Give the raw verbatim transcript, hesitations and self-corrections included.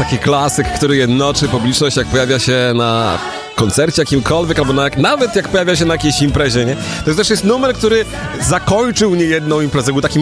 taki klasyk, który jednoczy publiczność, jak pojawia się na koncercie jakimkolwiek, albo na, nawet jak pojawia się na jakiejś imprezie, nie? To też jest numer, który zakończył niejedną imprezę, był takim